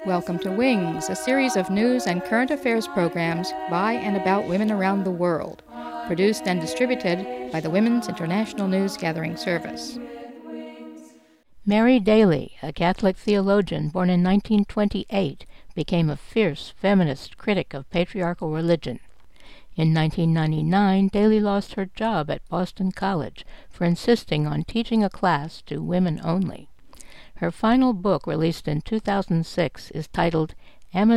Welcome to Wings, a series of news and current affairs programs by and about women around the world, produced and distributed by the Women's International News Gathering Service. Mary Daly, a Catholic theologian born in 1928, became a fierce feminist critic of patriarchal religion. In 1999, Daly lost her job at Boston College for insisting on teaching a class to women only. Her final book, released in 2006, is titled